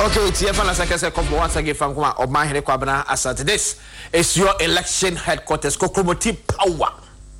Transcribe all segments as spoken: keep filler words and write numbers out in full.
Okay, T F N second come once again from Kuma of my Hene Kwabena Asante. This is your election headquarters. Kokromoti Power.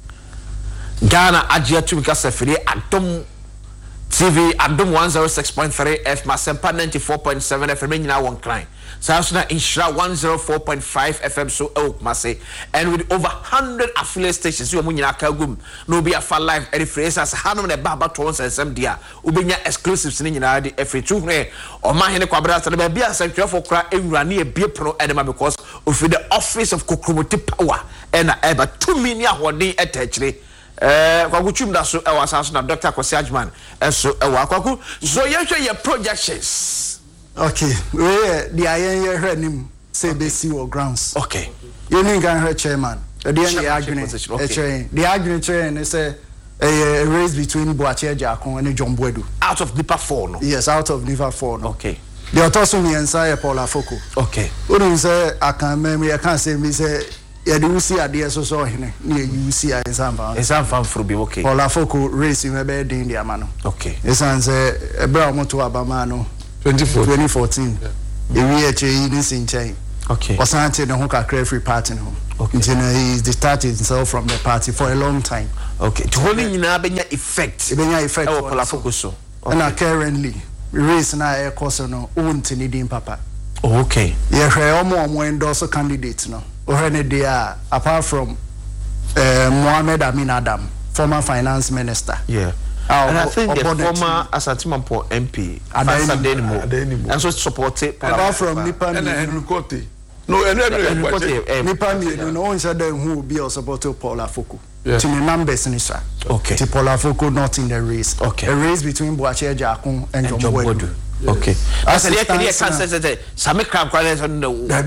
Ghana Ajia Tumika Sefiri Adom T V Adom one oh six point three F Masempa ninety-four point seven F M now one client. Sasuna Inshra one oh four point five F M so oh Mase and with over one hundred affiliate stations you munyina kagum no be a far live any phrases hanom ne baba to one sem dia ubenya exclusives ni nyina de every two here o ma hene kwabra say be bia secretary for kra ewura na e bie prono edema because of the office of Kokromoti Power and eba two million ahode etachire eh kwaku chum da so e wasanso na Doctor Kwasi Ajman eso e wa kwaku so yehwe ye projections. Okay, we the ayen ye hwe nim say be see or grounds. Okay. You need gan hwe chairman. The end the argument. Okay. The argument chairman is a a race between Boache Jakon and John Boedu. Out of Nipa four no. Yes, out of Nipa four no. Okay. The autosomy me inside Paul Afoko. Okay. Who say I can me I can't say me say ya do see ade so so hene na you see in some fan. In some fan for be okay. Paul Afoko race we be dey dia ma no. Okay. Esan say ebra mo to abama no. twenty fourteen the we H A this in chain. Okay. Wasante no kakra free party no. Okay. He is detached himself from the party for a long time. Okay. To holding nyina benya effect. Benya effect. E Paul Afoko so. And currently race na e course no untini din papa. Oh, okay. Ye hwe omo omo endorse candidate no. Ohene dey apart from uh, Mohammed Amin Adam, former finance minister. Yeah. Uh, and I think the former Asantemanpo M P, Adenimo, and so supported. Apart from Nipa and Nukote. No, and Nipa, you know, instead who will be or supported Paul Afoko. To the numbers in Israel. Okay. To Paul Afoko not in the race. Okay. A race between Boache Jakon and John Boedu. Okay. As the can't say Sami Crab Quality on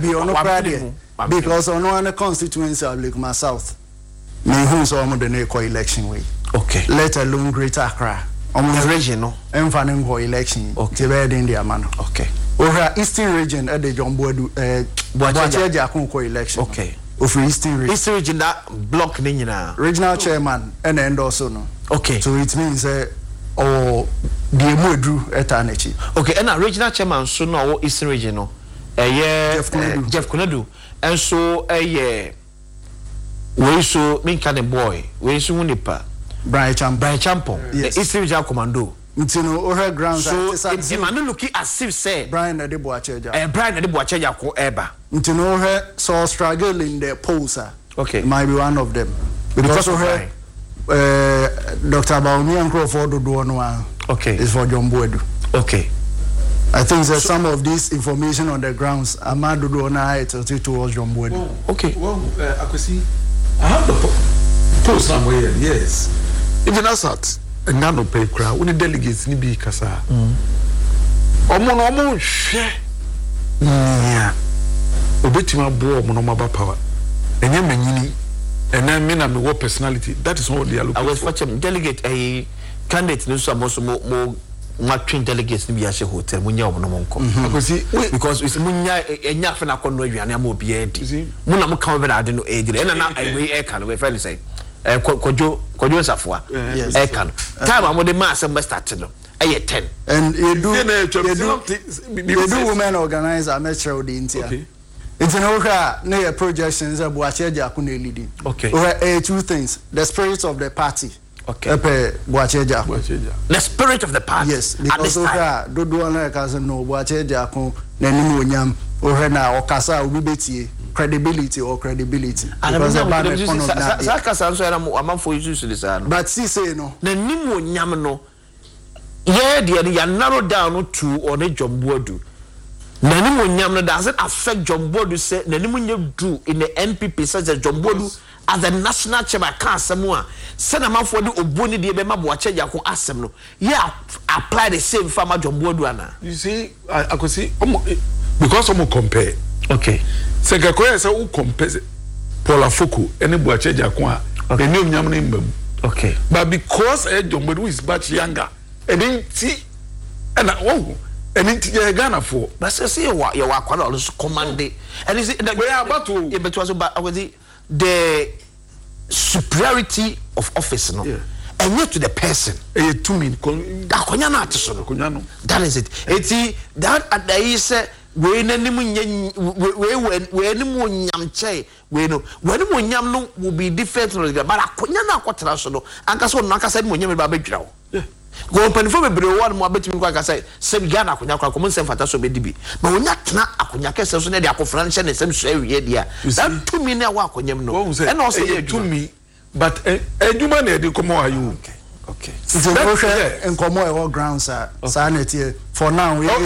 the because on one constituency of Lake South. Me who's almost the next election way. Okay. Let alone Greater Accra. The region, no. And fanning for election. Okay. To in India man. Okay. Over Eastern region at the John Boedu uh Boache Jakon election. Okay. Of Eastern region. Eastern region that block nina. Regional chairman and end also no. Okay. So it means uh or the Moedru eternity. Okay, and a regional chairman so no Eastern region no. Eh yeah Jeff Konadu. And so eh yeah we so me kind of boy we so Nipa Brian Champon Brian Champon yes. The Eastern Regional Commando ntino over ground so e man looking as if say Brian na de Boache eh Brian na de Boache Jako eba ntino over so struggle in the polls. Okay, it might be one of them because of her uh, Doctor Baumi and Crawford do no. Okay, is for John Boedu. Okay, I think that so, some of this information on the grounds Amado do na it towards John Boedu. Oh, okay, well uh, I could see I have the post somewhere. Yes, even as at and now no pay crowd when the delegates ni be kasa. Omo no omo hwe. Yeah. Obetima bo omo no maba power. Enye manyini. And then me na me work personality. That is what they are looking for. I was watching delegate a candidate no so more more not train delegates ni bi ahye hotel munya omo no monko. Because we munya enya fe na kono aduane am obi edi. Mu na mo kan be na ade no edi. And na we e kan we friend say eh kojo kojo safua e kan time am the mass am start no e ten and you do you do you do women organizer metro the intia it's no ka na projections abu ache Jakon na leading. Okay, uh, two things: the spirit of the party. Okay, Boache Jakon, the spirit of the party. Yes, because oka do do na ka no Boache Jakon na ni onyam ohe na okasa obi betie credibility or credibility because the bad economy that kasa so am am for use this an but see say no na ni onyam no yeah there ya narrow down to or na John Boedu na ni onyam no does it affect John Boedu say na ni munye do in the N P P such as John Boedu as a national chairman can asemu say na man for the oboni de be ma Boache Jakon asem no yeah apply the same farmer John Boedu ana. You see I, I could see because I'm compare. Okay, se gakoya se u compare Paul Afoko any Boache Jakon a the name nyam name. Okay, but because eh John Boedu is much younger and then see and oh and in Ghana for but say say you you are quite also command and is it we are about to but was about the superiority of office no. Yeah. and yet to the person e to me akonya na ate so no akonya no that is it eti that adai say we nanim nya we we anim onyamche we no we anim onyam no will be different but akonya na akotra so no anka so no anka say onyam ba badwira wo go panifo bebre wo mo abetimi kwa ka say se biga na akonya kwa ko nsem fata so bedibi na onya tena akonya kese so na de akofran hye ne sem so awie dia that to me na wa akonyam no e na so to me but eduma na de komo ayu okay okay so we share enkomo e wo grounds are sanity for now we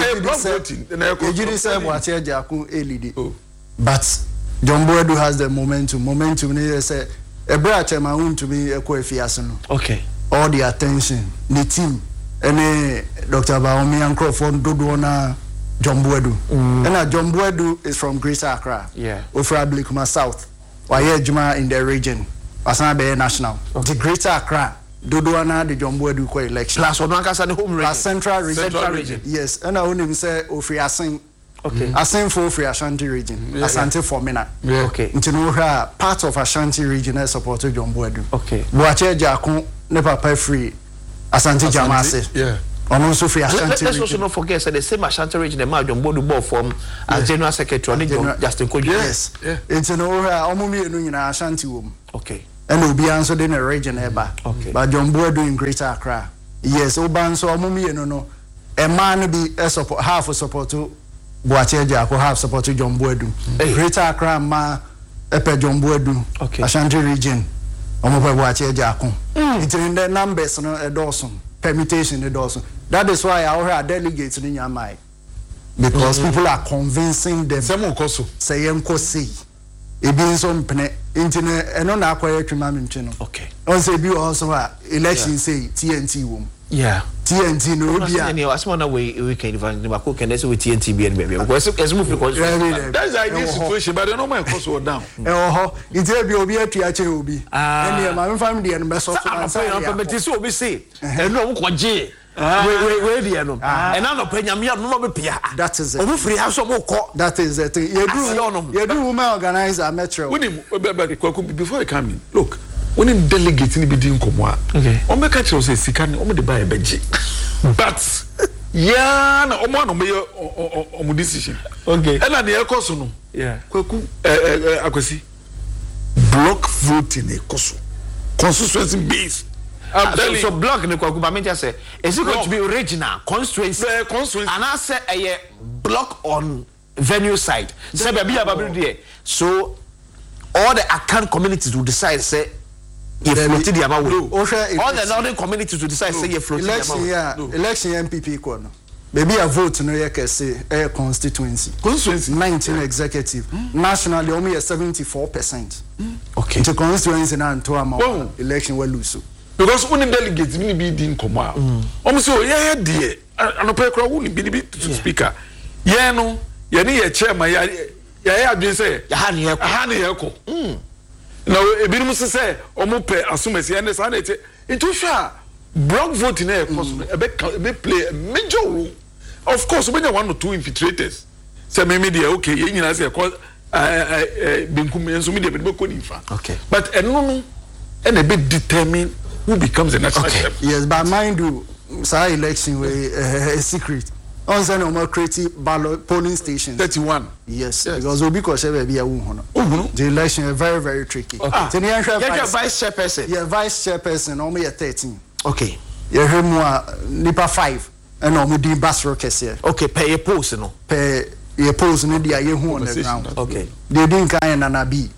ejiri say Boakye Agyapong elidi but John Boadu has the momentum momentum ne say ebra chema won to be ekọ afiase no okay all the attention the team and Doctor Baomi and Crawford dodo na John Boadu and John Boadu is from Greater Accra yeah Ofra Blikuma South why Juma in the region Asana be national the Greater Accra dodo na the John Boadu ko election plus one kasa the home region central region central region yes and I onim say Ofri Asen okay Asen for Ofri Ashanti region yeah, Asante yeah. for Mina yeah. okay nti no ha part of Ashanti region is support John Boadu okay Boakye Agyapong ne papa free Asante Jamase yeah ono so free Ashanti let's also not forget say the same Ashanti region the ma John Boadu ball from as general secretary on Justin Kojo yes it's no ha omo mi enu nyina Ashanti wom okay and obi answer in the region eba okay but John Boadu in Greater Accra yes oba answer omo mi enu no e man be a support half support to Boakye Agyapong half support to John Boadu Greater Accra ma e pe John Boadu okay Ashanti region omo pe Boakye Agyapong it's in the numbers no e dawson permutation e dawson that is why our hear delegates in Nyamai because mm-hmm. people are convincing them some koso say enko say e bi nso mpene intine eno na akoye twema mentwe no okay on say bi also a election yeah. say T N T wom yeah T N T no bia any asma na we we can even ba ko can say with T N T be be because as move because that's the ideal situation but no man koso down eh oho ite bi obi atua che obi ene ma me family dey no be so so na say na permit say obi say eno wo koje we we we dey no and na no panyam ya no be pia that is it obi free house mo ko that is it you do you do woman organizer metro when before you come in look when in delegate ni be din komo a okay o make catch say sika ni o me dey buy beji but yeah na o mo no me o mo decision okay and na dey koso no yeah kwaku eh akwasi block voting e koso constituency based I'm telling so, so block ne kwaku ba me say is it going to be original constituency uh, constituency and I say a block on venue side say be bia ba there so all the account communities will decide say if floated the amount all the northern communities will decide say you floated the amount election yeah election M P P ko no maybe a vote no ye say a constituency constituency nineteen yeah. executive mm. nationally only seventy-four percent mm. okay the constituency na to amount election we lose because when the delegates really be din komo a o say yeah there anope kra wo ni bi bi speaker yeah no ye ne ye chairman ya ya adwen say ya ha ne ye ko ha ne ye ko na ebirum se say o mo pe asumasi ya ne sa na ete into sure block vote na e course e be play a major role of course when you one or two infiltrators say me media okay ye nyina say ko eh benkum enso media be ko ni fa okay but eno no e na be determine who becomes the national okay. champion. Yes, but mind you, say election we uh, a secret. On say no more creative ballot polling stations. thirty-one. Yes, yes. Because Obi Koshe be a woman. The election is very very tricky. Okay. Ah. So you vice, vice chairperson. Yeah, vice chairperson. Only a thirteen. Okay. You hear more nipa five. And only di basro kese. Okay, pay a post no. Pay a post no dia ye hu on the ground. Okay. They didn't kind na be.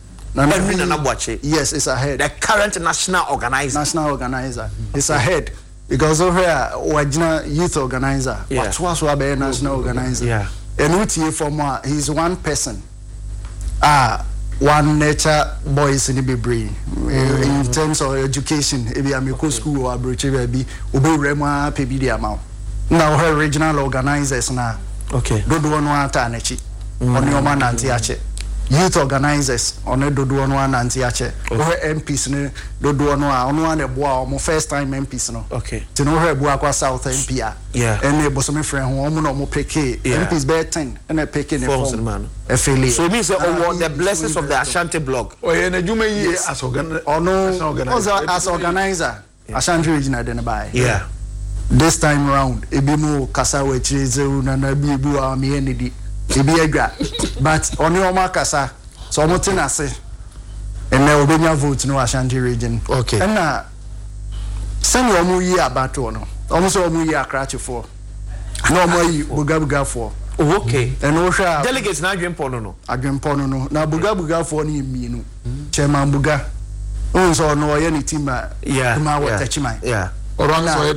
Yes, it's ahead. The current national organizer. National organizer. It's ahead. Because over here, original youth organizer. Yeah. What was our national organizer? Yeah. And U T A for more, he's one person. Ah, one nature boys in the brain. Mm. In terms of education, if you are okay. school or broche baby, obey Rema P B D amount. Now her regional organizers now. Okay. Do do one one tanechi. On your man anti-ache. Youth organizers on a dodo no one anti ache or M Ps ne dodo no one one eboa mo first time M Ps no okay to know her eboa kwa south M P a yeah and e boso me friend ho mo no mo peke M Ps be ten and e peke ne form man affiliate so it means uh, the blessings of the Ashanti blog oh yeah na juma yi as organizer or no as organizer Ashanti region I didn't buy. Yeah. This time round, ebi mo kasa we chirize na na bi ebi wa me enedi. Ebi agwa. But oni oma kasa. So omo tin ase. And na obenya vote no Ashanti region. Okay. And na send omo yi abato no. Omo so omo yi akrachefo. Na omo yi bugabuga for. Oh, okay. And Osha delegates na adwempo no no. Adwempo no no. Na bugabuga for ni mienu. Chairman Buga. Oh, so no ye ni team yeah. ma wa Yeah. tachiman. Yeah. Oran so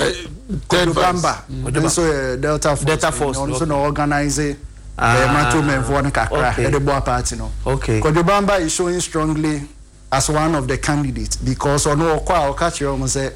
third Bamba. So Delta Force. Delta Force. Also no organize eh mato men for na kakra e de boa party no. Okay. Kodobamba is showing strongly as one of the candidates because ono okwa o catch you say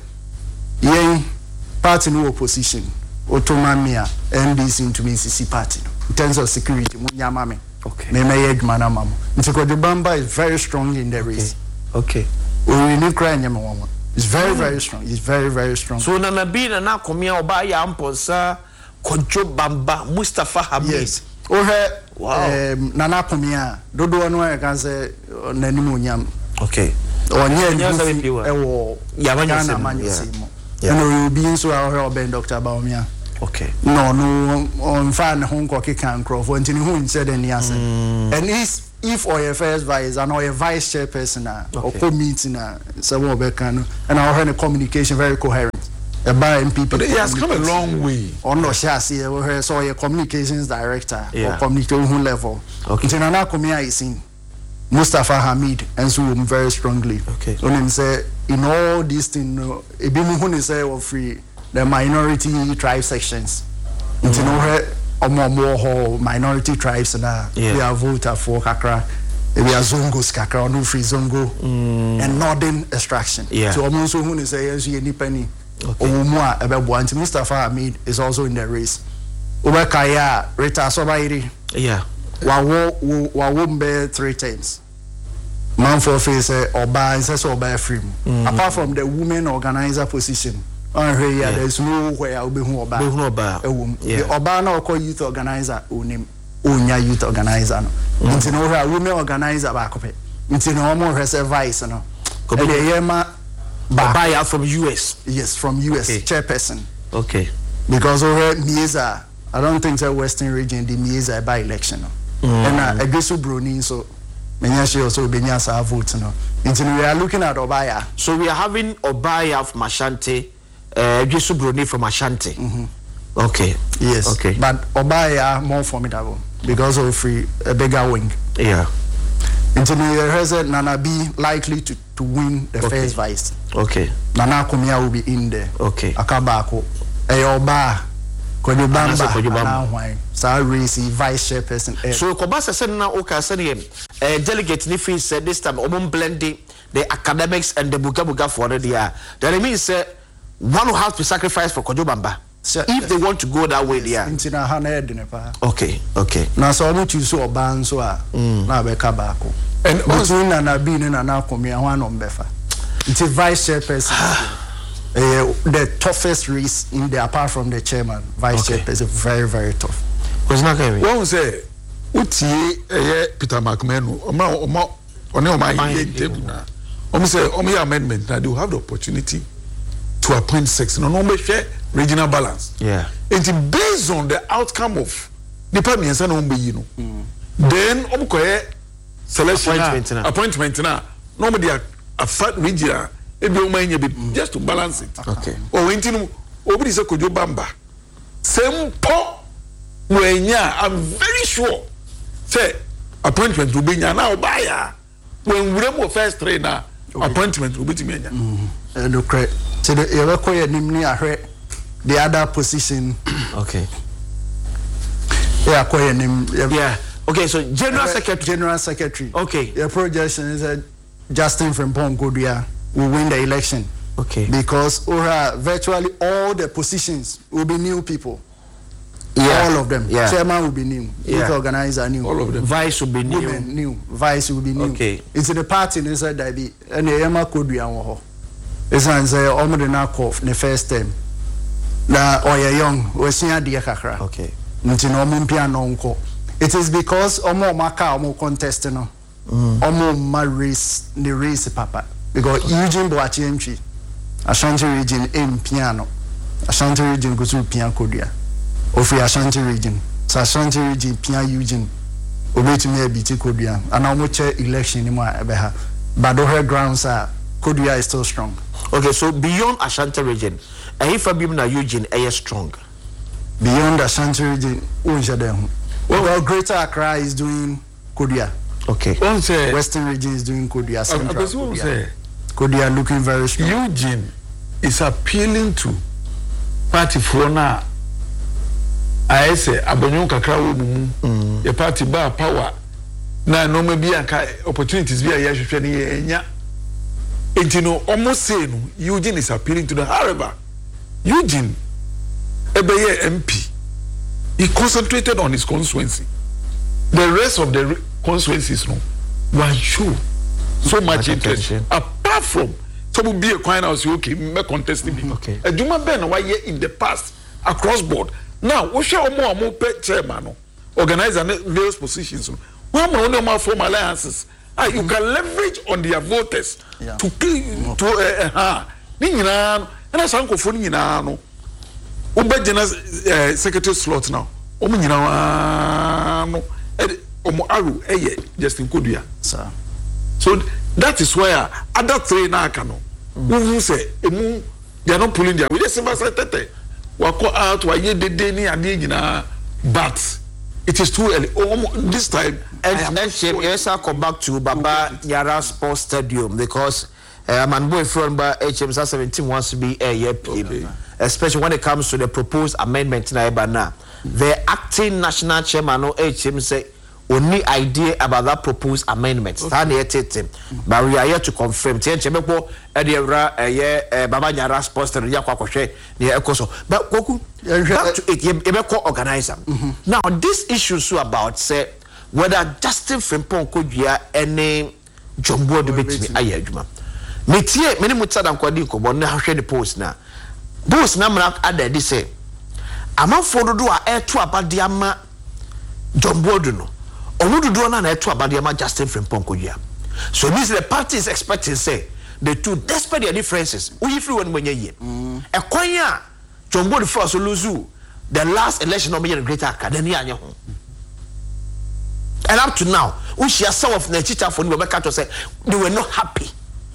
yen party no opposition Otomamia N D C into M C C party no. In terms of security munyama me. Okay. Me me yedma na mamo. Nti Kodobamba is very strong in the race. Okay. We need cry nyama wama. It's very very strong. It's very very strong. So Nana B na na komia oba ya mponsa Kodobamba Mustafa Hamid. Yes. Ohe wow. um, Nana komia dodo no e kan say nanimu nyam. Okay. Onye ndufu ewo ya Ghana manyosimo. And we be so our ben Doctor Baumia. Okay. No no on fan hon ko keka nkrofo ntini hu said any answer. And is if or your first vice and or your vice chairperson or co meeting so we be kan and our hand communication very coherent. About M P P. But it has come a long way. On no share see we hear so your communications director yeah. or communication level. Okay. Ntina na komia is in Mustafa Hamid and so very strongly. Okay. On him say in all these things ebi mu hu ne say of free the minority tribe sections. Nti no he omo omo ho minority tribes na yeah. we are voter for kakra. We are zongos kakra no free zongo mm. and northern extraction. Yeah. So omo so hu ne say yes ye nipani. Okay. Omo a ebebo anti Mustafa Hamid is also in the race. Obekaya Rita Sobairi. Yeah. Wawo wawo mbe three times. Man for face oba is so oba free. Apart from the women organizer position, on here yeah. There's nowhere I'll be who oba. Be who oba. Yeah. The oba na call youth organizer onim onya youth organizer no. Nti no where women organizer ba kope. Nti no mo hwese vice no. E dey yema Babaya from U S. Yes, from U S okay. Chairperson. Okay. Because over Mieza, I don't think the Western region the Mieza by election no. Mm. And a Gesu Bruni so many she also Benyasa vote no. Until we are looking at Obaya. So we are having Obaya from Ashanti, uh Gesu Bruni from Ashanti. Mm-hmm. Okay. Yes. Okay. But Obaya more formidable because of free a bigger wing. Yeah. Until we are Nana be likely to, to win the okay. first vice. Okay. Nana Kumia will be in there. Okay. Akabako. Eyoba. Kodobamba. Kodobamba. So race vice chairperson. So Kobasa said now okay said him uh, delegate ni fee said this time omon blending the academics and the buga buga for the year. That means uh, one will have to sacrifice for Kodobamba. So, if they want to go that way there. Okay, okay. Now so I choose so ban so a na be ka baako. And between Nana B and Nana Komia one on befa. It's a vice chairperson. Uh, the toughest race in there apart from the chairman. Vice okay. chairperson very very tough. Cause not going. One say uti eh Peter McMahon oma oma one oma table na. Omo say omo amendment na they will have the opportunity to appoint six. No no be share regional balance. Yeah. It's based on the outcome of the parliament and umbe you know. Then omo koye selection appointment, appointment na no me dia a fat regional e be omo anya be just to balance it. Okay. O enti no obi say Kodobamba. Sempo wenya I'm very sure say appointment will be nya na obaya when we mo first trainer appointment will be timenya. Mhm. E do cre say the e we koye nim ni ahwe the other position. Okay. Yeah, koye nim yeah. Okay, so General Secretary. General Secretary. Okay. Your projection is that Justin Frimpong Godwin will win the election. Okay. Because uh, virtually all the positions will be new people. Yeah. All of them. Yeah. Chairman will be new. Yeah. Youth organizer new. All of them. Vice will be new. Women new. Vice will be new. Okay. It's the party inside that be and the Yama Godwin wo. It's an say almost the knock off the first term. Na oya young we senior dia kakra. Okay. Nti no mo mpia no nko. It is because omo maka omo contest no. Mm. Omo ma race the race papa because okay. Eugene Boachi entry. Ashanti region in piano. Ashanti region goes to Pia Kodia. Ofi Ashanti region. So Ashanti region Pia Eugene. Obey to me a B T Kodia. And I'm watch election in my ebeha. But her grounds are Kodia is still strong. Okay, so beyond Ashanti region, and if I'm na Eugene are strong. Beyond Ashanti region, Unja well, Greater Accra is doing Kodia. Okay. Say, Western region is doing Kodia. Central uh, Kodia. Say, Kodia looking very strong. Eugene is appealing to party for now. I say, Abonyon kakra wo mu. The party bar power. Na no me be opportunities be a yahwehwe ne enya. Enti no almost say no Eugene is appealing to the however. Eugene ebeye M P. He concentrated on his constituency. The rest of the constituencies no were show so much interest apart from some be a coin house okay me contesting him. Okay. Aduma ben why in the past across board. Now we share more more chairman no organize various positions. One more no more form alliances. Ah, you can leverage on their voters yeah. to to uh, uh, ni nyina no na sankofo ni nyina no Uba General uh, Secretary slot now. Omu nyina wa no omu aru eye Justin Kodua. Sir. So that is why other three na aka no. Who say emu they are not pulling their. We just say tete. Wako out wa ye dede ni ade nyina but it is too early. Oh, this time and then yes I come back to Baba Yara Sports Stadium because uh, man boy from H M seventeen wants to be a year okay. Especially when it comes to the proposed amendment na now. The acting national chairman of H M say only idea about that proposed amendment. Okay. But we are here to confirm. T N Chemeko Ediera eh Baba Nyara Sports Stadium Kwakoshe near Ekoso. But Koku back to it, Yemeko organizer. Now this issue so about say whether Justin Frimpong could hear any Jumbo debate me ayeduma. Metie many mutsadam kwadi ko bon na hwɛ the post na. Post na mrak ada di say amafo dodo a eto abade ama Jumbo do no. Omududu na na eto abade ama Justin Frimpong kodua. So this the party is expecting say the two despite their differences we free one money ye. E kwan a Jumbo the first lose the last election of the Greater Academy anya ho. And up to now, we share some of the teacher for Rebecca to say they were not happy.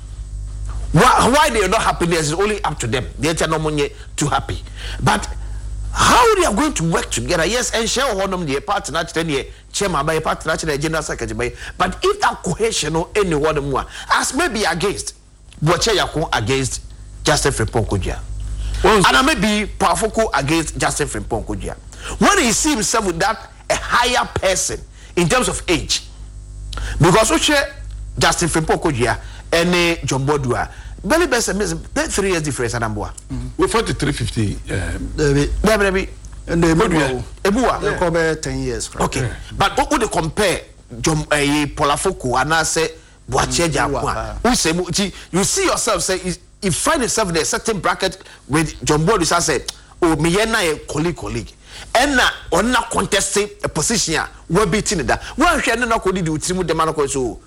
Why, why they are not happy is only up to them. They are not money too happy. But how they are going to work together? Yes, and share one of the partner ten year chairman by partner the general secretary. But if that cohesion or any one more as maybe against Boche Yako against Justin Frimpong Kodua. And I may be powerful against Justin Frimpong Kodua. When he sees himself with that a higher person in terms of age, because we share Justin Frimpong Kodua and Jumbo Dua, very best amazing three years difference and Amboa. We forty-three fifty. Baby, baby, and they Ebua, cover ten years. Okay, yeah. But what would they compare Jum a Polafoko and I say Boache Jabwa? Who say you see yourself say you find yourself in a certain bracket with Jumbo Dua say, oh, me and I colleague colleague. And now, on not contesting a position, we're beating that. Well, she had not do Timu de Manaco. So,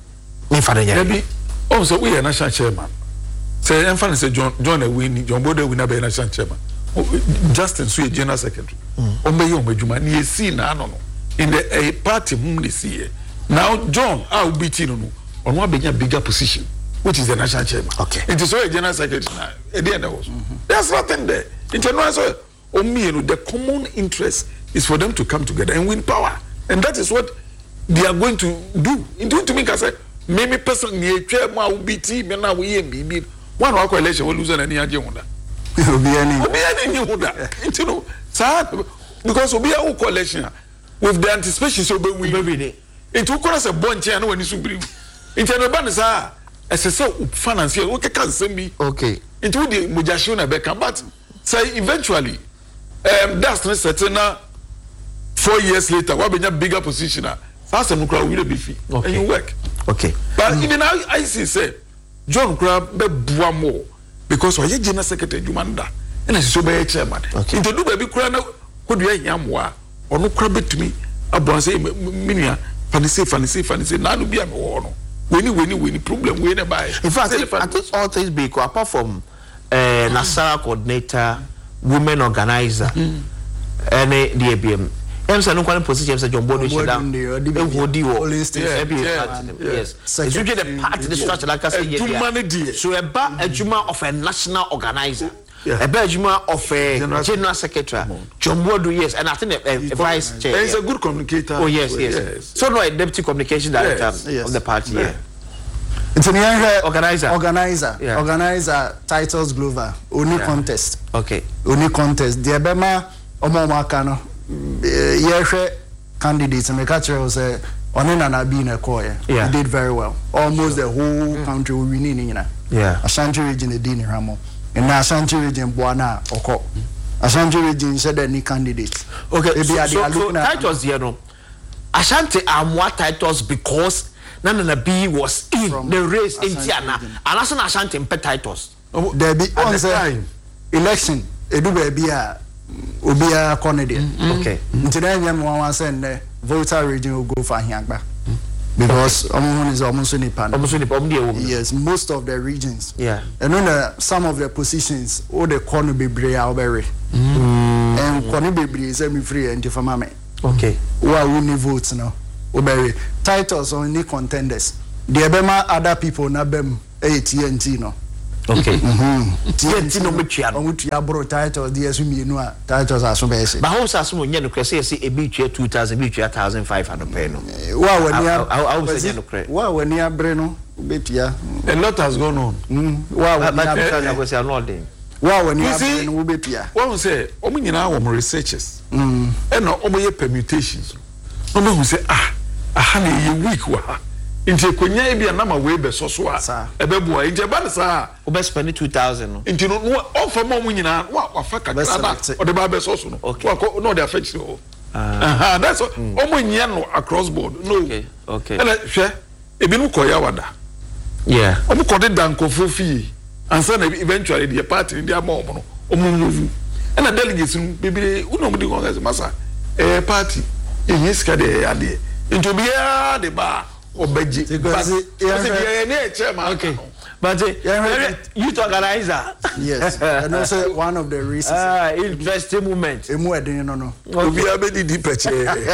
maybe also we are national chairman. Say, and say John, John, a win, John Bodo will not be national chairman. Justin Sweet, general secretary. Ombe Yom, Juma, you see, no, in the a party whom they see. Now, John, I'll beat you on one bigger position, which is the national chairman. Okay. It is a general secretary now. At the end of it, there's nothing there. International. Or me, you know, the common interest is for them to come together and win power, and that is what they are going to do. In doing to me, I said, maybe personally, chairman will be team, and now we be one of our election will lose any idea on that. Will be any, will be any on that. You know, sad because we'll be our coalition with the anticipation so we will be it will cause a bunch and when you bring into the band, sir, as a so financial, okay, can send me okay into the Mujashuna Beckham, but say eventually. Um, that's not certain. Four years later, what be a bigger position? That's a crowd will be free, and you work. Okay, but mm. even I, I see say John Crab be one more because why general secretary Jumanda and I so be a chairman. Okay, into do baby crowd who do you yamwa or no crab to me? A boy say minia fancy fancy fancy. Now do be a one. When you when you when problem when buy. In fact, I think all things be apart from eh Nasara coordinator, women organizer. Any D B M. I'm saying no one position say John Bodo should down. Odi wo. Yes. It's usually the party the structure like I say yes. So a ba ejuma of a national organizer. A ba ejuma of a general secretary. John Bodo yes, and I think a vice chair. He's a good communicator. Oh yes, yes. So no a deputy communication director of the party. Yeah. It's an organizer. Organizer. Yeah. Organizer Titles Glover. Only yeah. contest. Okay. Only contest. The Bema Omo Makano. Yehwe candidates and the catcher was a on in and being a choir. He did very well. Almost the whole mm. country will be needing it. Yeah. Ashanti region the Dini Ramo. And now Ashanti region Buana Oko. Ashanti region said any candidate. Okay. So, so, so titles here no. Ashanti are more titles because Nana B was in From the race in Tiana. And that's an Ashanti pet titles. Oh, there be on the time election. Edu be a Obia Conady. Okay. Today, one send the voter region will go for Hyangba because Omon is almost in the Yes, most of the regions. Yeah. And then uh, some of the positions, all the corner be Bray Alberry. And corner be semi free and Tifamame. Okay. Who are winning votes now? Oberry. Titles only contenders. The Abema other people, Nabem, A T N T, no. Okay. Mhm. T N T no metua no. Metua bro titles the asu mienu a titles aso be se. Ba ho sa so nye no krese se e bi tua two thousand bi tua one thousand five hundred pay no. Wa wani a I will say no kre. Wa wani abre no betua. A lot has gone on. Mm. Wa wani abre go say no dey. Wa wani abre no betua. One say omo nyina wo researchers. Mm. E no omo ye permutations. Omo hu say ah aha na ye week wa. Inti konya e bia na ma we be so so a e be boa inti ba sa o be spend two thousand no inti no o fa mo nyina wa wa fa kakra da o de ba be so so no wa no de affect you ah that's o mo nya no across board no okay okay and hwe e bi no koya wada yeah o mo ko de dankofo fi ansa na eventually the party dey am o no o mo nyovu and delegates no bibire uno mo di congress masa eh party e hiska de ade inti bia de ba Obeji. Because okay. But uh, youth organizer. Yes. And also one of the reasons. Ah, interesting moment. Emu edin no no. Obi abedi di peche.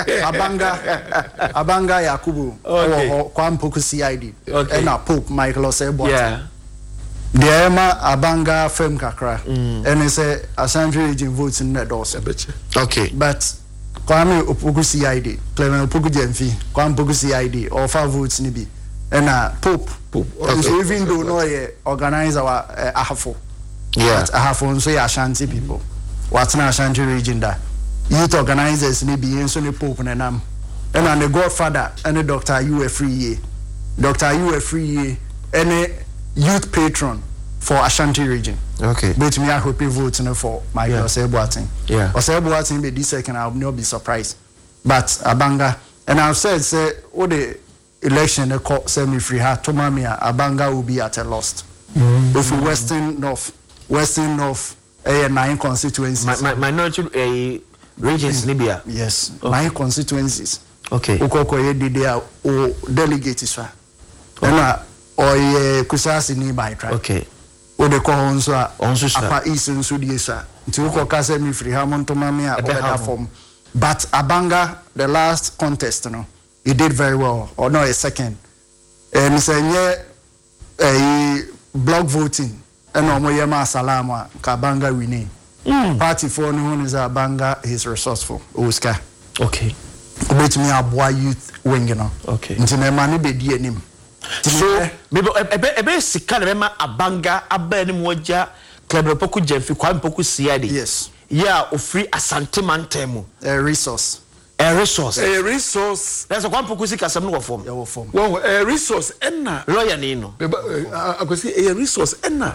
Abanga Abanga Yakubu. Okay. Kwampoku C I D. Okay. And a Pope Michael Osebo. Yeah. The Emma Abanga Fem Kakra. And they say Ashanti region votes in that also. Okay. But Kwame Opoku C I D, Clement Opoku Jemfi, Kwame Opoku C I D, or five votes nibi, and uh Pope. Pope. Okay. So even though no ye organize our uh, Ahafo, yeah, Ahafo so ya Ashanti people, what's na Ashanti region da, youth organizers nibi, and so the Pope and nam, and uh, the Godfather and the Doctor U F Free, Doctor U F Free, and a youth patron for Ashanti region. Okay. But me I hope you vote for Michael yeah. Osebo. Yeah. Osebo be this second I will not be surprised. But Abanga and I've said say all the election the court semi free ha Tomamia Abanga will be at a loss. Mm-hmm. If we Western North, Western North eh nine constituencies. My, my, minority uh, regions Libya. Yes. Okay. Nine constituencies. Okay. Ukoko ye did there o delegate is fa. And or ye kusasi ni by try. Okay. O de ko honso a honso apa is nso die sa nti ko ka se mi free Hamon to mame a better form but Abanga the last contest no he did very well or no a second and say nye eh block voting and no mo yema salama ka Abanga winning mm. party for no one is Abanga is resourceful Oscar okay obet me aboa youth wing no okay nti na ma ne be die anim. So maybe ebe ebe sika na ma Abanga aba ni moja Clement Opoku Jemfi Kwame Opoku C I D. Yes. Yeah, ofri Asante Mantemu. A resource. A resource. A resource. There's a Kwame Opoku sika sem no form. Yeah, form. Well, a resource enna. Lawyer ni no. I could say a resource enna.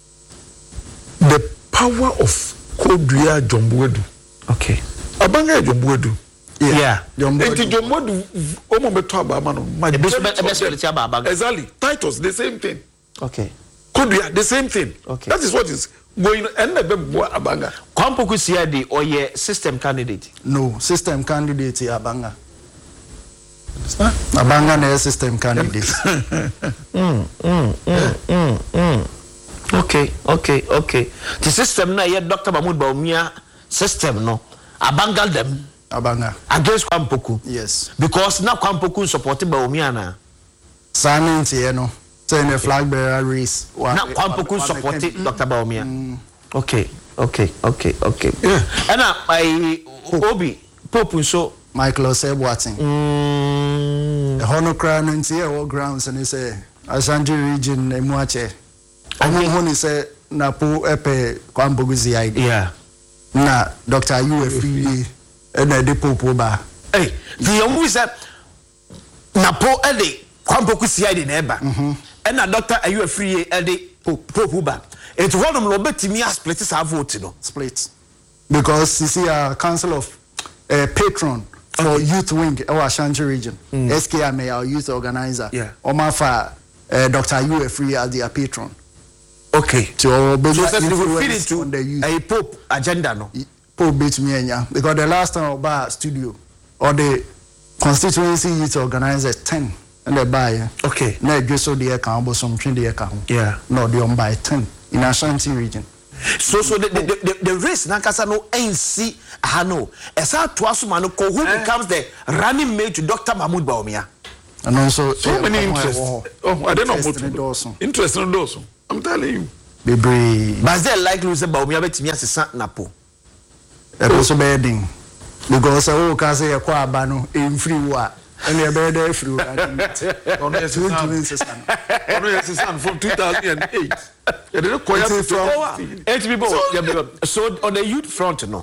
The power of Kodua Jomboedu. Okay. Abanga Jomboedu. Yeah. Enti Jomboedu omo beto abama no. My best best Abanga. Exactly. Titles the same thing. Okay. Kodua the same thing. Okay. That is what is going and the Abanga. Kwame Opoku C I D or ye system candidate? No, system candidate Abanga. Huh? Abanga na system candidate. mm, mm, mm, mm, mm. Okay, okay, okay. The system na ye Doctor Mahmoud Bawumia system no abangal them. Abanga. Against Kwampoku. Yes. Because now Kwampoku supported Bawumia na. Signing here no. Saying the flag bearer race. Now Kwampoku supported Doctor Bawumia. Mm. Okay, okay, okay, okay. Yeah. And now I Obi Pope so Michael Osebwatin. Mm. The Hono Crown and here all grounds and he say Ashanti region Emuache. I mean when he say Napo Epe Kwampoku Z I D. Yeah. Na Doctor Ayu Efriye and the Pope ba. Hey, the young is that Napo Ede Kwampoku Z I D neba. Mhm. And na Doctor Ayu Efriye Ede Pope ba. It's one of them bet me split this vote no. Split. Because you see a council of uh, patron for okay. youth wing our Ashanti region. Mm. S K M A our youth organizer. Yeah. Omafa uh, Doctor Ayu Efriye as their patron. Okay. So be so that will feed into the youth. A Pope agenda no. Pope beat me enya because the last time about studio or the constituency youth organizer ten and they buy. Okay. Na just so the account but some train the account. Yeah. No they on buy ten in Ashanti region. So so the the the, the race nakasa no N C hano esa to asuma no ko who becomes the running mate to Doctor Mahmoud Bawumia. And also so uh, many interests. Oh, I don't know what interest in those. I'm telling you. Baby. But they like lose Bawumia betimi asesa Napo. E also bedding. Because I can say a kwa bano in free wa. And you're better free. On the from two thousand eight. You didn't quite eight people. So on the youth front, no.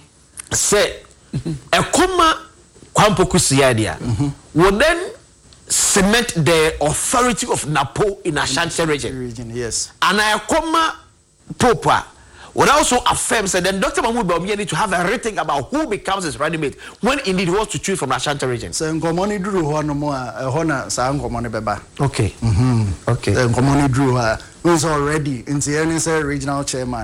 Say a comma Kwampoku Z I D would then cement the authority of Napo in Ashanti region. region. Yes. And I comma Popa would also affirm that then Doctor Mahmoud Bawumia need to have a rethink about who becomes his running mate when indeed he wants to choose from the Ashanti region. So Nkomoni drew one more a honor sa Nkomoni beba. Okay. Mhm. Okay. So Nkomoni drew her who's already in the N S A regional chairman.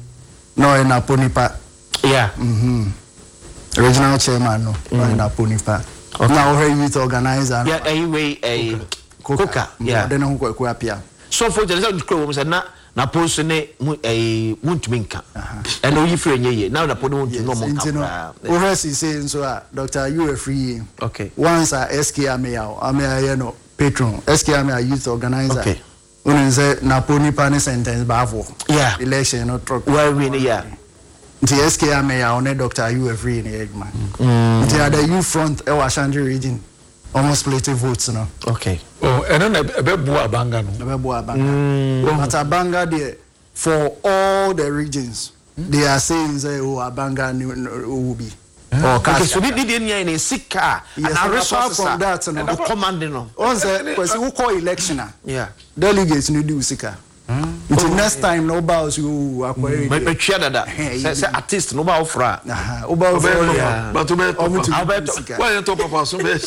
No in Aponipa. Yeah. Mhm. Regional chairman no. Mm. No in Aponipa. Okay. Now her youth organizer. Yeah, anyway, a Coca. Yeah. Then who ko apia. So for the result ko say na na post ne eh muntminka. And no yifre nyeye. Now na podo won't no more come. Over see say so Doctor Ayu Efriye. Okay. Once a S K M A Amea no patron. S K M A youth organizer. Okay. When say na poni pani sentence bavo. Yeah. Election no truck. Well we yeah. The S K M A on Doctor Ayu Efriye ne egma. Mm. The other youth front e Ashanti region. Almost split votes no. Okay. Oh, and then a bebu abanga no. A bebu abanga. But abanga there for all the regions. Mm. They are saying say oh abanga will be. Oh, okay. So they didn't hear any sick car. And I resolve from that no. The commanding no. Once because who call election. Yeah. Delegates no do sika. Until oh, next time no bows you acquire. But but share that. Say say artist no bow fra. Aha. Oba ofra. But to be why you talk about so much.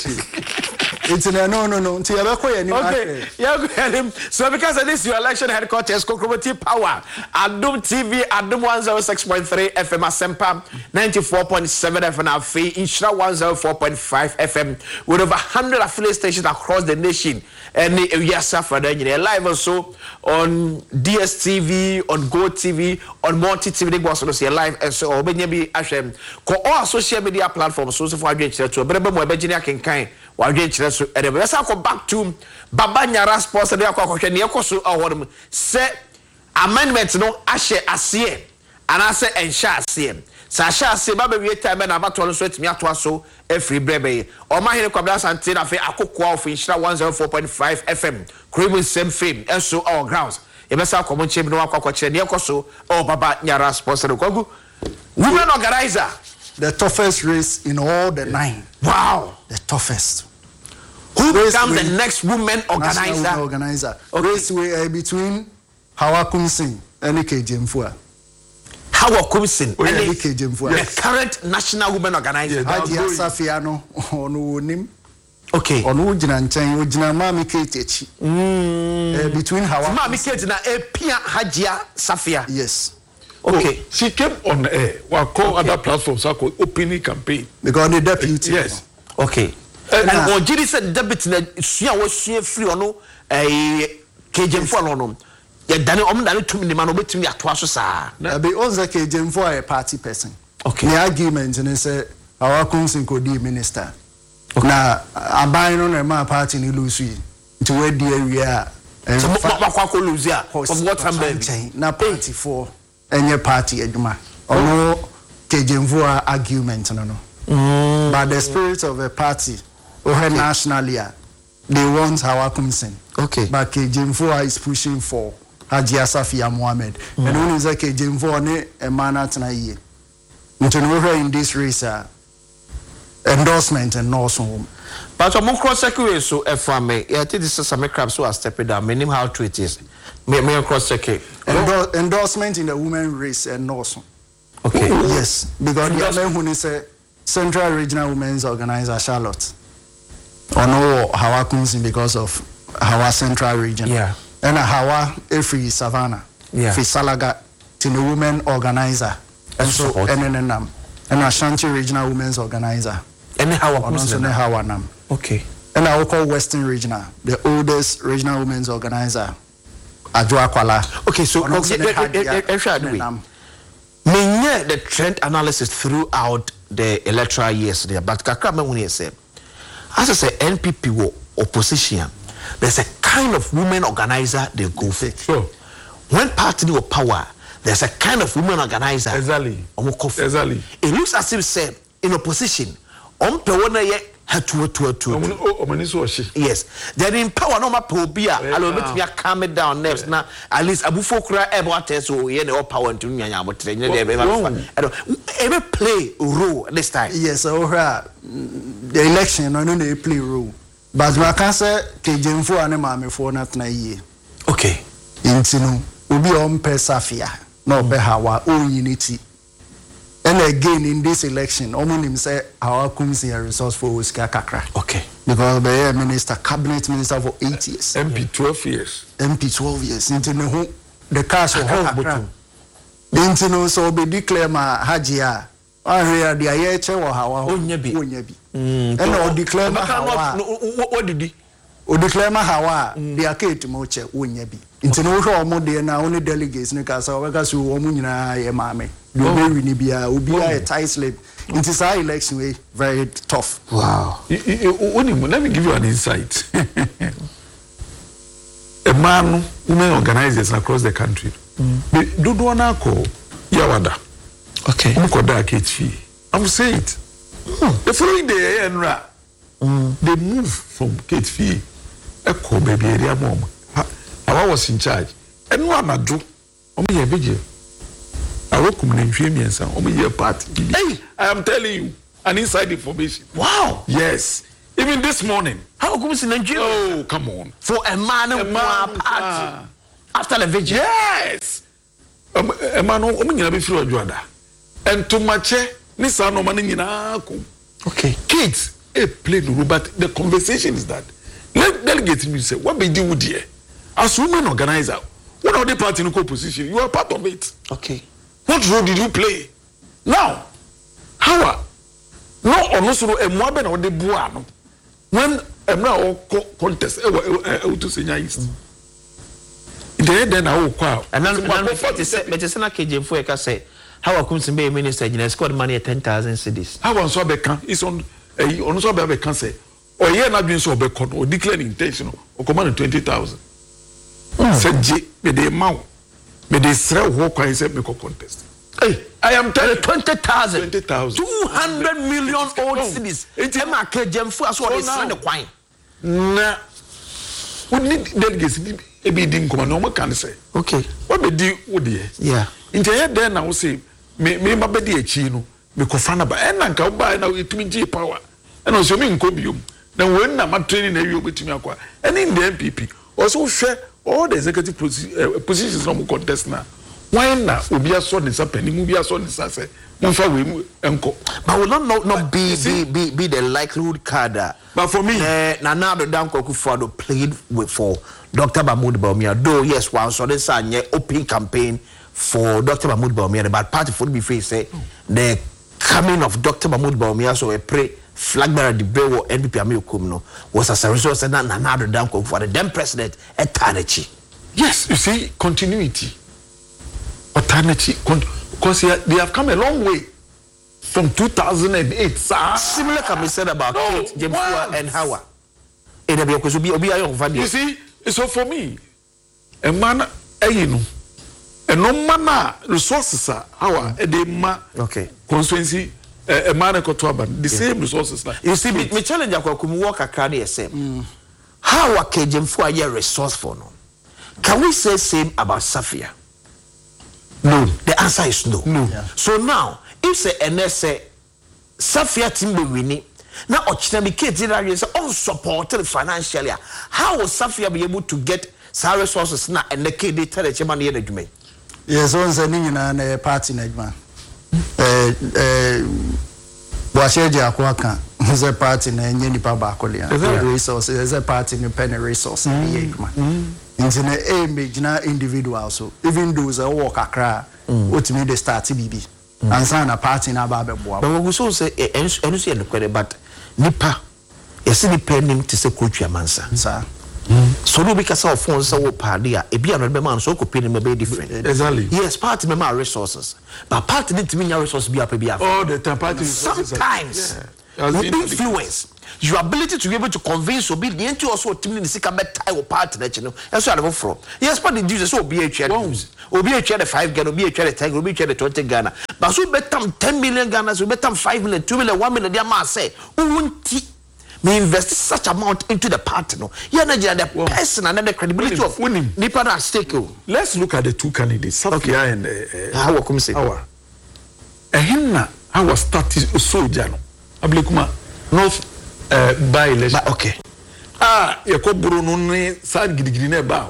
It's no no no. Until you acquire any. Okay. Yeah. So because of this your election headquarters Kokromoti Power. Adum T V Adum one oh six point three F M Asempa ninety-four point seven F M Afi Inshra one oh four point five F M with over one hundred affiliate stations across the nation. And yes, for the live also on D S T V, on Go T V, on Multi T V, they go also see live and so on. Maybe Ashem, call all social media platforms. So for our to a better more Virginia can kind. While getting to and let's go back to Baba Nyara sports and the Akoko and Yakosu or say amendment no Ashe Asie and I say and Sha Asie. Sasha say Baba we time and about to sweat me at so every brebe. Or my head Kwabla Santina fe Akoko of Inshra one oh four point five F M. Creating same fame and so all grounds. Ebesa common chamber no Akoko and Yakosu or Baba Nyara sports and Kogu. Women organizer. The toughest race in all the nine. Wow. The toughest. Who becomes the next women organizer? Women organizer. Okay. Race uh, between Hawakum Singh and K J Mfua. Hawakum Singh and K J Mfua. The current national women organizer. Hadia Safiano onu nim. Okay. Onu jina nchen, ojina Mami Ketechi. Mm. Uh, between Hawakum. Mami Kete na Epia Hadia Safia. Yes. Okay. Oh, she came on the air. We'll call okay. Other platforms. I call opening campaign. Because the deputy. Yes. Okay. And when Jiri said deputy, she was free or no, a K J for no. ye dane om dane tumi ni ma no betumi atoa so saa na be onza ke Jemfo a party person okay the argument ni say our council could be minister okay. Na aban no na ma party ni lose yi nti we di area and so makwa ko lose ya of what time na party for any party adwuma ono ke Jemfo argument no no mm. But the spirit of a party or okay. Nationally they want our council okay but ke Jemfo is pushing for Haji Asafia Mohammed mm. And when is like ke Jemfo ne e mana tena yie nti no in this race uh, endorsement and no so but I'm cross secretary so if I may I think this is some crap so I step it down meaning how to it is me me cross secretary Endor endorsement in the women race and no so okay yes because the men who say Central Regional Women's Organizer Charlotte or no Hawa Kunsin because of Hawa Central Region yeah and Hawa Efri Savannah yeah Fi Salaga to the women organizer and so and then um and Ashanti Regional Women's Organizer and Hawa Kunsin and Hawa Nam okay and I will call Western Regional the oldest regional women's organizer Adwa Kwala okay so me the trend analysis throughout the electoral years there but kakra me when you say as I say N P P wo opposition there's a kind of women organizer they go for sure when party or power there's a kind of women organizer exactly exactly it looks as if say in opposition on pe wona ye hatu to to yes then in power no ma po bia allo betimi calm it down nerves na at least abufo kura e bo test so ye na power ntu nyanya abotre nye de e be play role this time yes so the election no no play role but we can say ke Jemfo ane maamefo na tena yie okay intino obi on pesafia no be Hawa o unity. And again in this election, Omonim say our Kumsi a resource for Oscar Kakra. Okay. Because the minister, cabinet minister for eight years. M P twelve years. M P twelve years. Into the the cash for Kakra. Into no so be declare ma Hajia. I hear the Ayache or Hawa. Onyebi. Onyebi. And or declare ma Hawa. What did he? O declare ma Hawa. The Akate Moche Onyebi. Into no show more than only delegates. Nika so because you Omunina Yemame. You will be bia a tight slip. It is our election way very tough. Wow. Let me give you an insight. A man, women organizers across the country. Do do na ko Yawada. Okay. Umkoda Ketfi. I'm saying it. The following day, Enra, they move from Ketfi. Eko baby area mom. I was in charge. And one I do. Omi ye big. I work with a party. Hey, I am telling you an inside information. Wow. Yes. Even this morning. How come it's in Nigeria? Oh, come on. For a man a and man, party. Ah. After the vigil. Yes. Um, a man who will be through a juada. And to my chair, Nisa no money in okay. Kids, a play the role, but the conversation is that. Let delegates me say, what be do with here? As women organizer, what are the party in co-position? You are part of it. Okay. What role did you play? Now, how? No, or no, so a Moaben or the Buano. When a now contest, to senior East. Then I will call. And then, but it's not K J for a say, how comes to be a minister in a squad money at ten thousand cedis? How on Sobecan is on a on Sobecan say, or you're not being so becon or declaring intentional or command twenty thousand. Said J, may they mount. May they sell walk and say make a contest. Hey, I am telling you twenty thousand. Twenty thousand. Two hundred million old cities. It's a market gem for us. What is the coin? Nah. We need delegates. A bidding command. No one can say. Okay. What be do with you? Yeah. In the head, then I will say, me, me, my baby, a chino, me kofana ba, and I can buy now it means G power. And also me in Cobium. Then when I'm training, you with me, and in the M P P also share. All the executive posi- uh, positions no more contest now. Why now? Ubia saw this happening. Ubia saw this say. Munfa we enko. But will not not, not be, be be be the likelihood card. But for me, uh, now the Danko Kufuor played with for Doctor Mahmoud Bawumia. Though yes, one so this an open campaign for Doctor Mahmoud Bawumia. But party for be face say the coming of Doctor Mahmoud Bawumia so a pray. Flag bearer the Bewo N P P Amiukum no was as a result of that another Danko for the then president at Tanechi. Yes, you see, continuity. Alternative. Because they have come a long way from two thousand eight. Sir. Similar can be said about no, Kate, James and Howard. You see, so for me, a man, a you know, and no man resources are our a day ma okay constituency a man the yeah. same resources. You see, me challenge you come work a carry the same. How are James for a year resourceful no? Can we say same about Safia? No. The answer is no. No. Yeah. So now, if say N S A Safia team be winning, now Ochinami Kate is unsupported financially. How will Safia be able to get some resources now and the K D tell the chairman here the Jume? Yes, on the a party Negman. Eh eh Washeji Akwaka is a party in any Pabacolia. Resources is a party in penny resource. Into the aim individual, so even those who walk a cry, what me the start B B and sign a party in a barber. But we so say, and see the credit, but Nipa, a city penning to say Kucha Mansa, sir. So no because our phones are party, a beer man so could pay them a bit different. Exactly. Yes, party member resources, but party need to mean your resource be up a beer. Oh, the time party sometimes with influence. Your ability to be able to convince or be the entity also to mean the sick and tie or part that you know. That's what I from. Yes, but the Jesus will be a chair, will be a chair the five Ghana, will be a chair the ten, will be a chair the twenty Ghana. But so bet them ten million Ghanas, we bet them five million, two million, one million. Their man say, who won't me invest such amount into the party? No, you're not the person and the credibility of winning. Nipa at stake. Let's look at the two candidates, Safia and uh, how come say our a himna our status soldier. Ablekuma North. Uh, by election. Okay. Ah, Yakob Bruno San Gidigineba.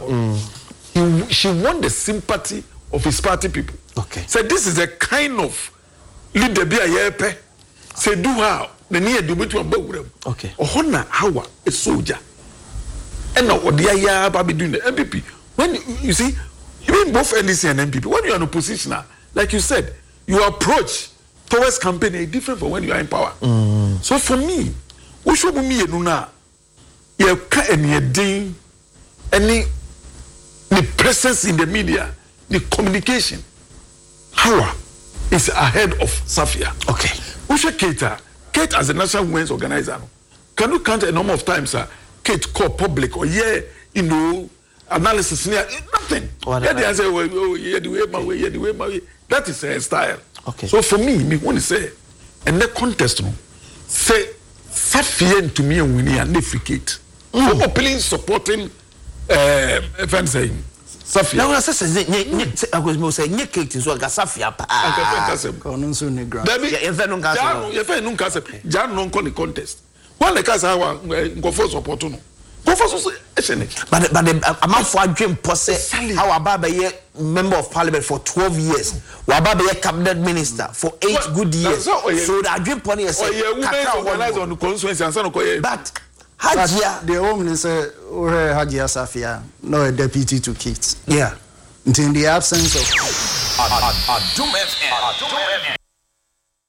He she won the sympathy of his party people. Okay. So this is a kind of leader be a yepe. Say do how the near do between both. Okay. Ohona Hawa a soldier. And now what the ya baby doing the M P P. When you see, even both N D C and M P P, when you are in opposition now, like you said, your approach towards campaign is different from when you are in power. Mm. So for me, we should be me na you can any day any the presence in the media, the communication. Hawa is ahead of Safia. Okay. We should cater. Kate as a national women's organizer. Can you count a number of times uh, Kate call public or yeah, you know, analysis near nothing. Yeah, they say, oh, yeah, the way my way, yeah, the way my way. That is her style. Okay. So for me, me want to say, and the contest, no, say. Safia to me and winning and defecate. For openly supporting uh fan saying Safia. Now I say I was more saying Nick Kate is what Safia. Ah, Conunsu Negra. Yeah, if I don't cast if I don't cast Jan non call the contest. One like us how go for support no. Go for But but the amount for dream posse how Ababa ye member of parliament for twelve years. Wababa ye cabinet minister for eight what? Good years. So that dream pony is oh yeah, women organize on the constituency and son ko but Hajia the woman is a or Hajia Safia, no a deputy to Kate. Yeah. In the absence of Adum F M